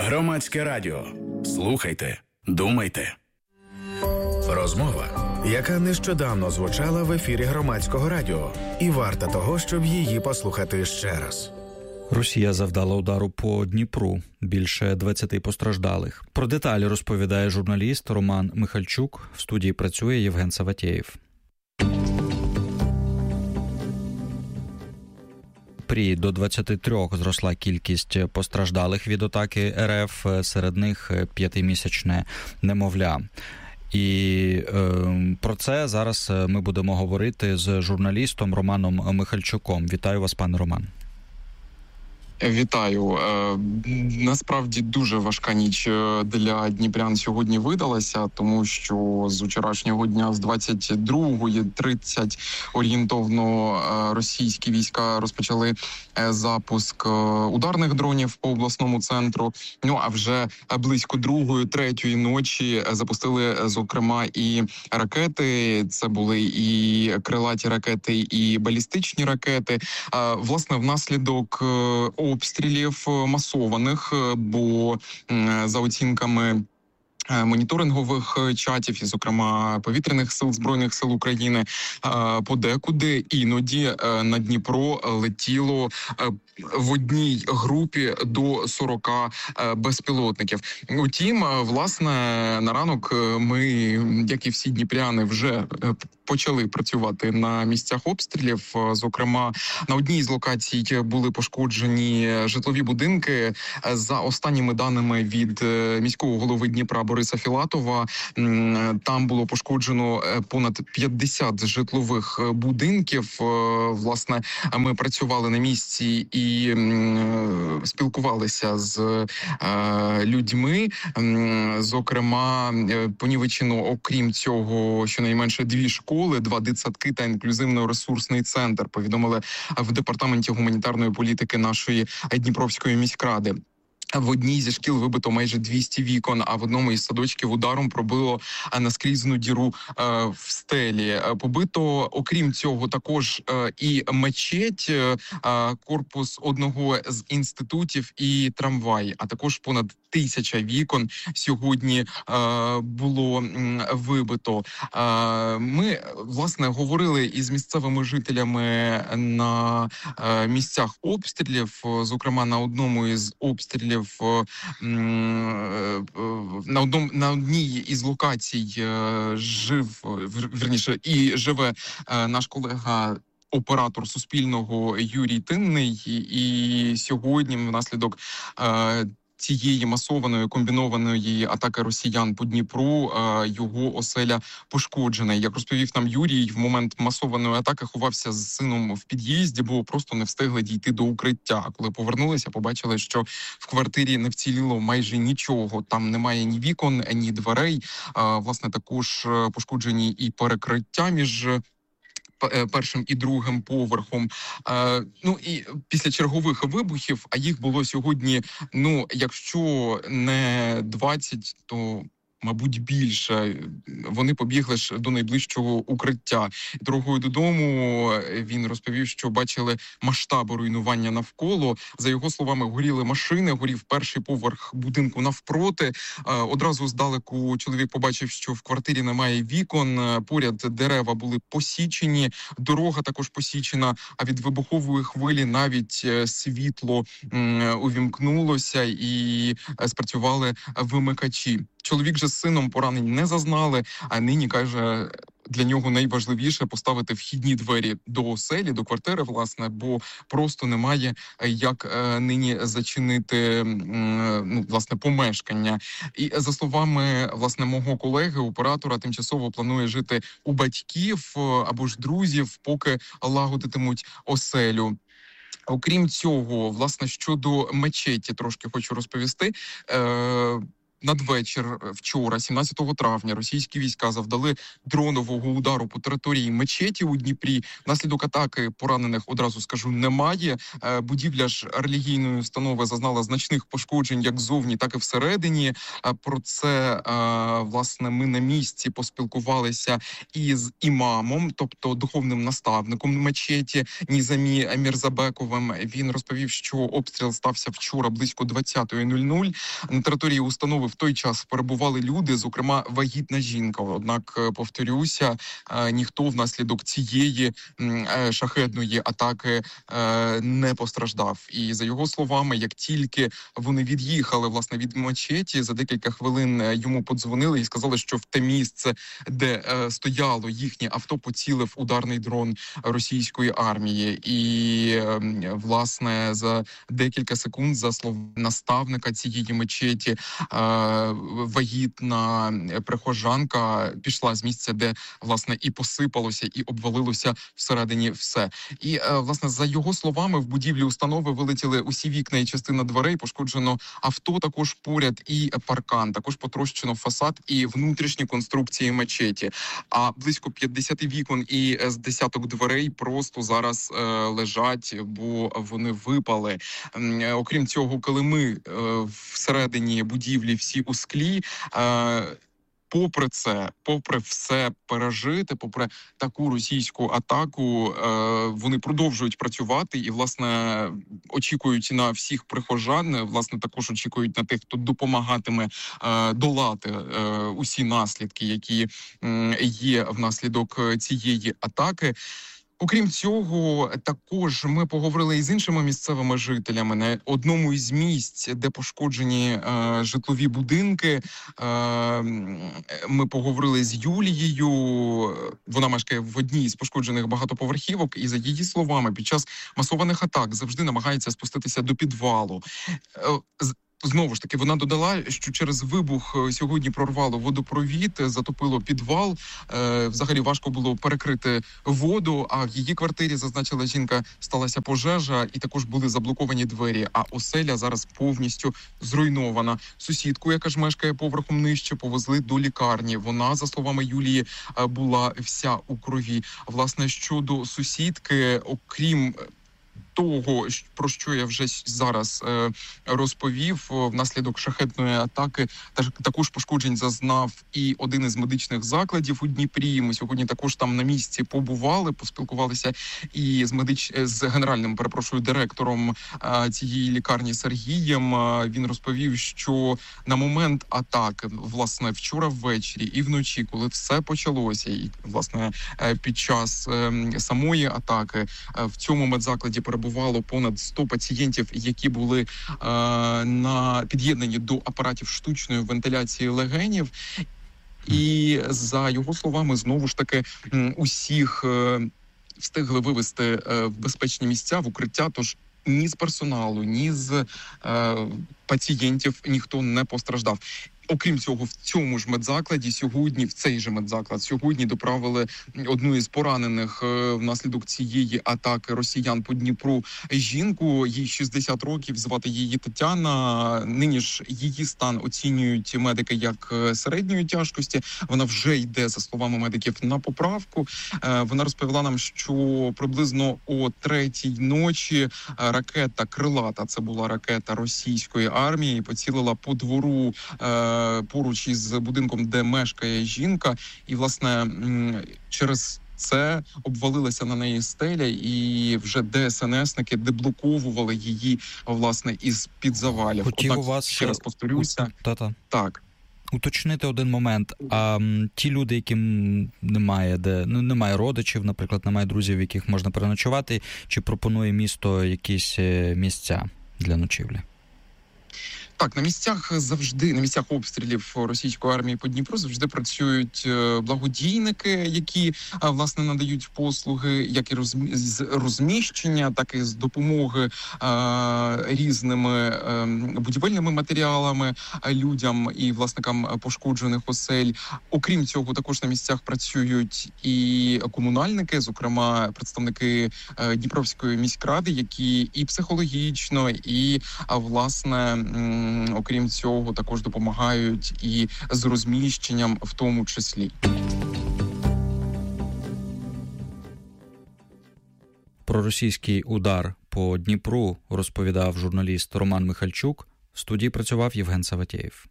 Громадське радіо. Слухайте, думайте. Розмова, яка нещодавно звучала в ефірі Громадського радіо. І варта того, щоб її послухати ще раз. Росія завдала удару по Дніпру. Більше 20 постраждалих. Про деталі розповідає журналіст Роман Михальчук. В студії працює Євген Саватєєв. До 23 зросла кількість постраждалих від атаки РФ, серед них 5-місячне немовля. І про це зараз ми будемо говорити з журналістом Романом Михальчуком. Вітаю вас, пане Роман. Вітаю. Насправді дуже важка ніч для дніпрян сьогодні видалася, тому що з вчорашнього дня, з 22:30 орієнтовно, російські війська розпочали запуск ударних дронів по обласному центру. Ну, а вже близько 2-3 ночі запустили, зокрема, і ракети. Це були і крилаті ракети, і балістичні ракети. Власне, внаслідок обстрілів масованих, бо за оцінками моніторингових чатів, і, зокрема, повітряних сил Збройних сил України, подекуди іноді на Дніпро летіло в одній групі до 40 безпілотників. Утім, власне, на ранок ми, як і всі дніпряни, вже почали працювати на місцях обстрілів. Зокрема, на одній з локацій були пошкоджені житлові будинки. За останніми даними від міського голови Дніпра Бориса Філатова, там було пошкоджено понад 50 житлових будинків. Власне, ми працювали на місці і спілкувалися з людьми. Зокрема, понівечено, окрім цього, щонайменше 2 школи, 2 дитсадки та інклюзивно-ресурсний центр, повідомили в департаменті гуманітарної політики нашої Дніпровської міськради. В одній зі шкіл вибито майже 200 вікон, а в одному із садочків ударом пробило наскрізну діру в стелі. Побито, окрім цього, також і мечеть, корпус одного з інститутів і трамвай, а також понад 1000 вікон сьогодні було вибито. Ми, власне, говорили із місцевими жителями на місцях обстрілів. Зокрема, на одному із обстрілів, на одній із локацій живе наш колега, оператор Суспільного Юрій Тинний, і сьогодні внаслідок цієї масованої комбінованої атаки росіян по Дніпру його оселя пошкоджена. Як розповів нам Юрій, в момент масованої атаки ховався з сином в під'їзді, бо просто не встигли дійти до укриття. Коли повернулися, побачили, що в квартирі не вціліло майже нічого. Там немає ні вікон, ні дверей. Власне, також пошкоджені і перекриття між першим і другим поверхом. Ну і після чергових вибухів, а їх було сьогодні, ну, якщо не 20, то мабуть більше, вони побігли ж до найближчого укриття. Дорогою додому він розповів, що бачили масштаби руйнування навколо. За його словами, горіли машини, горів перший поверх будинку навпроти. Одразу здалеку чоловік побачив, що в квартирі немає вікон, поряд дерева були посічені, дорога також посічена, а від вибухової хвилі навіть світло увімкнулося і спрацювали вимикачі. Чоловік же з сином поранень не зазнали, а нині, каже, для нього найважливіше поставити вхідні двері до оселі, до квартири, власне, бо просто немає як нині зачинити, власне, помешкання. І за словами, власне, мого колеги, оператора, тимчасово планує жити у батьків або ж друзів, поки лагодитимуть оселю. Окрім цього, власне, щодо мечеті трошки хочу розповісти. надвечір вчора, 17 травня, російські війська завдали дронового удару по території мечеті у Дніпрі. Внаслідок атаки поранених, одразу скажу, немає. Будівля ж релігійної установи зазнала значних пошкоджень як ззовні, так і всередині. Про це, власне, ми на місці поспілкувалися із імамом, тобто духовним наставником мечеті Нізамі Мірзабековим. Він розповів, що обстріл стався вчора близько 20:00. На території установи в той час перебували люди, зокрема вагітна жінка. Однак, повторюся, ніхто внаслідок цієї шахедної атаки не постраждав. І за його словами, як тільки вони від'їхали, власне, від мечеті, за декілька хвилин йому подзвонили і сказали, що в те місце, де стояло їхнє авто, поцілив ударний дрон російської армії. І, власне, за декілька секунд, за словами наставника цієї мечеті, вагітна прихожанка пішла з місця, де, власне, і посипалося, і обвалилося всередині все. І, власне, за його словами, в будівлі установи вилетіли усі вікна і частина дверей, пошкоджено авто також поряд і паркан, також потрощено фасад і внутрішні конструкції мечеті. А близько 50 вікон і з десяток дверей просто зараз лежать, бо вони випали. Окрім цього, килими всередині будівлі всі у склі. Попри це, попри все пережити, попри таку російську атаку, вони продовжують працювати і, власне, очікують на всіх прихожан, власне, також очікують на тих, хто допомагатиме долати усі наслідки, які є внаслідок цієї атаки. Окрім цього, також ми поговорили із іншими місцевими жителями на одному із місць, де пошкоджені житлові будинки. Ми поговорили з Юлією. Вона мешкає в одній з пошкоджених багатоповерхівок. І за її словами, під час масованих атак завжди намагається спуститися до підвалу. Знову ж таки, вона додала, що через вибух сьогодні прорвало водопровід, затопило підвал. Взагалі важко було перекрити воду, а в її квартирі, зазначила жінка, сталася пожежа і також були заблоковані двері, а оселя зараз повністю зруйнована. Сусідку, яка ж мешкає поверхом нижче, повезли до лікарні. Вона, за словами Юлії, була вся у крові. Власне, щодо сусідки, окрім того, про що я вже зараз розповів, внаслідок шахедної атаки також пошкоджень зазнав і один із медичних закладів у Дніпрі. Ми сьогодні також там на місці побували, поспілкувалися і з генеральним, директором цієї лікарні Сергієм. Він розповів, що на момент атаки, власне, вчора ввечері і вночі, коли все почалося, і, власне, під час самої атаки в цьому медзакладі перебувало понад 100 пацієнтів, які були під'єднані до апаратів штучної вентиляції легенів. І за його словами, знову ж таки, усіх встигли вивести в безпечні місця, в укриття, тож ні з персоналу, ні з пацієнтів ніхто не постраждав. Окрім цього, в цьому ж медзакладі в цей же медзаклад сьогодні доправили одну із поранених внаслідок цієї атаки росіян по Дніпру жінку. Їй 60 років, звати її Тетяна. Нині ж її стан оцінюють медики як середньої тяжкості. Вона вже йде, за словами медиків, на поправку. Вона розповіла нам, що приблизно о 3-й ночі ракета крилата, це була ракета російської армії, поцілила по двору поруч із будинком, де мешкає жінка, і, власне, через це обвалилася на неї стеля, і вже ДСНСники деблоковували її, власне, із-під завалів. Хотів Однак, у вас ще раз повторюся. Так. Уточнити один момент. А ті люди, яким немає родичів, наприклад, немає друзів, яких можна переночувати, чи пропонує місто якісь місця для ночівлі? Так, на місцях обстрілів російської армії по Дніпру завжди працюють благодійники, які, власне, надають послуги як і з розміщення, так і з допомоги різними будівельними матеріалами людям і власникам пошкоджених осель. Окрім цього, також на місцях працюють і комунальники, зокрема представники Дніпровської міськради, які і психологічно, і, власне, окрім цього, також допомагають і з розміщенням в тому числі. Про російський удар по Дніпру розповідав журналіст Роман Михальчук. В студії працював Євген Саватєєв.